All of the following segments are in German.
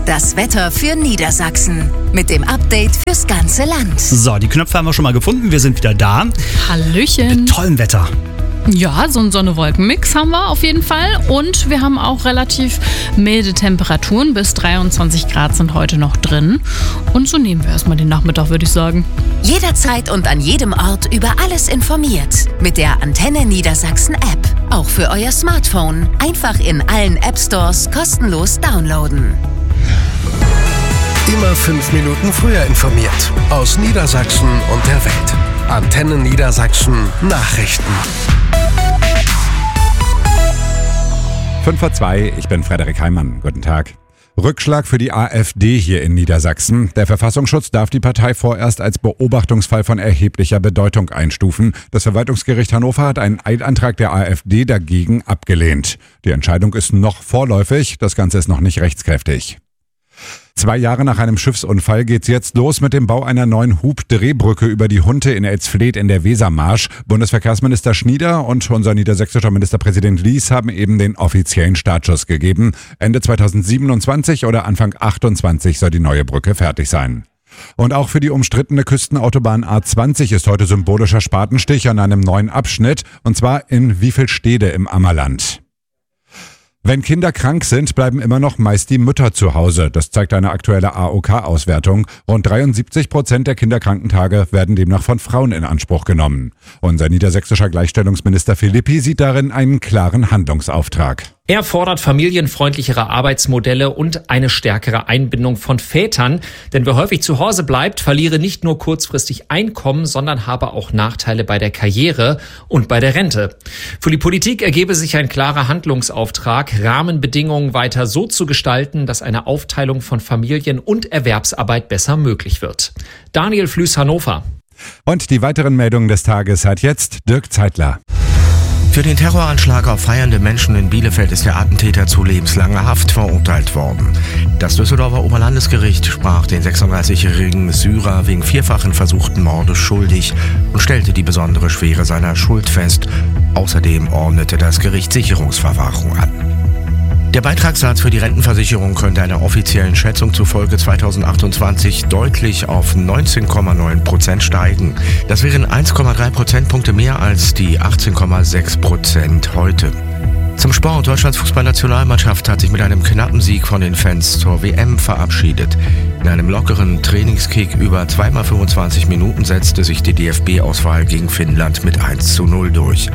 Das Wetter für Niedersachsen. Mit dem Update fürs ganze Land. So, die Knöpfe haben wir schon mal gefunden. Wir sind wieder da. Hallöchen. Mit tollem Wetter. Ja, so einen Sonne-Wolken-Mix haben wir auf jeden Fall. Und wir haben auch relativ milde Temperaturen. Bis 23 Grad sind heute noch drin. Und so nehmen wir erstmal den Nachmittag, würde ich sagen. Jederzeit und an jedem Ort über alles informiert. Mit der Antenne Niedersachsen App. Auch für euer Smartphone. Einfach in allen App-Stores kostenlos downloaden. Immer 5 Minuten früher informiert. Aus Niedersachsen und der Welt. Antenne Niedersachsen Nachrichten. 5:02, ich bin Frederik Heimann. Guten Tag. Rückschlag für die AfD hier in Niedersachsen. Der Verfassungsschutz darf die Partei vorerst als Beobachtungsfall von erheblicher Bedeutung einstufen. Das Verwaltungsgericht Hannover hat einen Eilantrag der AfD dagegen abgelehnt. Die Entscheidung ist noch vorläufig, das Ganze ist noch nicht rechtskräftig. 2 Jahre nach einem Schiffsunfall geht's jetzt los mit dem Bau einer neuen Hub-Drehbrücke über die Hunte in Elzfleth in der Wesermarsch. Bundesverkehrsminister Schnieder und unser niedersächsischer Ministerpräsident Lies haben eben den offiziellen Startschuss gegeben. Ende 2027 oder Anfang 28 soll die neue Brücke fertig sein. Und auch für die umstrittene Küstenautobahn A20 ist heute symbolischer Spatenstich an einem neuen Abschnitt, und zwar in Wiefelstede im Ammerland. Wenn Kinder krank sind, bleiben immer noch meist die Mütter zu Hause. Das zeigt eine aktuelle AOK-Auswertung. Rund 73% der Kinderkrankentage werden demnach von Frauen in Anspruch genommen. Unser niedersächsischer Gleichstellungsminister Philippi sieht darin einen klaren Handlungsauftrag. Er fordert familienfreundlichere Arbeitsmodelle und eine stärkere Einbindung von Vätern. Denn wer häufig zu Hause bleibt, verliere nicht nur kurzfristig Einkommen, sondern habe auch Nachteile bei der Karriere und bei der Rente. Für die Politik ergebe sich ein klarer Handlungsauftrag, Rahmenbedingungen weiter so zu gestalten, dass eine Aufteilung von Familien- und Erwerbsarbeit besser möglich wird. Daniel Flüß, Hannover. Und die weiteren Meldungen des Tages hat jetzt Dirk Zeitler. Für den Terroranschlag auf feiernde Menschen in Bielefeld ist der Attentäter zu lebenslanger Haft verurteilt worden. Das Düsseldorfer Oberlandesgericht sprach den 36-jährigen Syrer wegen 4-fachen versuchten Mordes schuldig und stellte die besondere Schwere seiner Schuld fest. Außerdem ordnete das Gericht Sicherungsverwahrung an. Der Beitragssatz für die Rentenversicherung könnte einer offiziellen Schätzung zufolge 2028 deutlich auf 19,9% steigen. Das wären 1,3 Prozentpunkte mehr als die 18,6% heute. Zum Sport. Deutschlands Fußballnationalmannschaft hat sich mit einem knappen Sieg von den Fans zur WM verabschiedet. In einem lockeren Trainingskick über 2x25 Minuten setzte sich die DFB-Auswahl gegen Finnland mit 1:0 durch.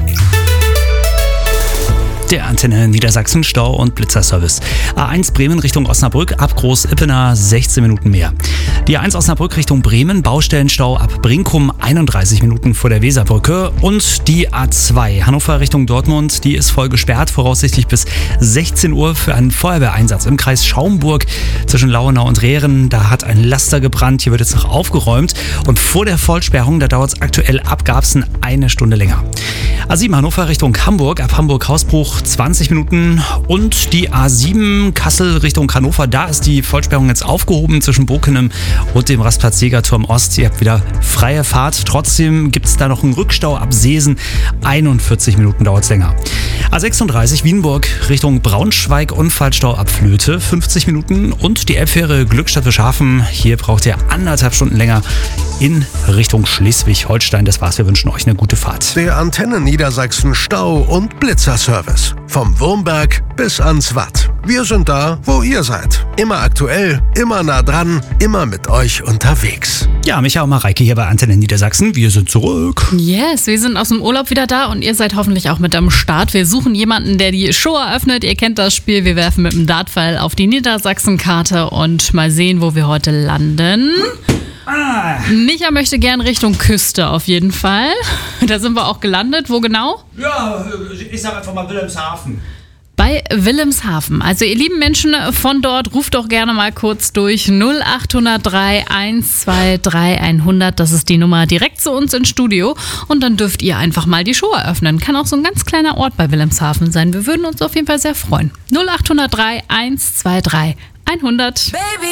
Der Antenne Niedersachsen Stau- und Blitzerservice. A1 Bremen Richtung Osnabrück ab Groß-Ippener 16 Minuten mehr. Die A1 Osnabrück Richtung Bremen, Baustellenstau ab Brinkum 31 Minuten vor der Weserbrücke. Und die A2 Hannover Richtung Dortmund, die ist voll gesperrt, voraussichtlich bis 16 Uhr für einen Feuerwehreinsatz im Kreis Schaumburg zwischen Lauenau und Rehren. Da hat ein Laster gebrannt, hier wird jetzt noch aufgeräumt. Und vor der Vollsperrung, da dauert es aktuell ab Garbsen 1 Stunde länger. A7 Hannover Richtung Hamburg, ab Hamburg-Hausbruch 20 Minuten. Und die A7 Kassel Richtung Hannover, da ist die Vollsperrung jetzt aufgehoben zwischen Bokenem und dem Rastplatz Jägerturm Ost. Ihr habt wieder freie Fahrt. Trotzdem gibt es da noch einen Rückstau ab Seesen. 41 Minuten dauert es länger. A36 Wienburg Richtung Braunschweig, Unfallstau ab Flöte 50 Minuten. Und die Elbfähre Glückstadt-Wischhafen, hier braucht ihr 1,5 Stunden länger in Richtung Schleswig-Holstein. Das war's, wir wünschen euch eine gute Fahrt. Der Antenne Niedersachsen Stau- und Blitzerservice. Vom Wurmberg bis ans Watt. Wir sind da, wo ihr seid. Immer aktuell, immer nah dran, immer mit euch unterwegs. Ja, Micha und Mareike hier bei Antenne Niedersachsen. Wir sind zurück. Yes, wir sind aus dem Urlaub wieder da und ihr seid hoffentlich auch mit am Start. Wir suchen jemanden, der die Show eröffnet. Ihr kennt das Spiel. Wir werfen mit dem Dartpfeil auf die Niedersachsen-Karte und mal sehen, wo wir heute landen. Micha möchte gern Richtung Küste auf jeden Fall. Da sind wir auch gelandet. Wo genau? Ja, ich sag einfach mal Wilhelmshaven. Bei Wilhelmshaven. Also ihr lieben Menschen von dort, ruft doch gerne mal kurz durch 0803 123 100. Das ist die Nummer direkt zu uns ins Studio. Und dann dürft ihr einfach mal die Show eröffnen. Kann auch so ein ganz kleiner Ort bei Wilhelmshaven sein. Wir würden uns auf jeden Fall sehr freuen. 0803 123 100. Baby.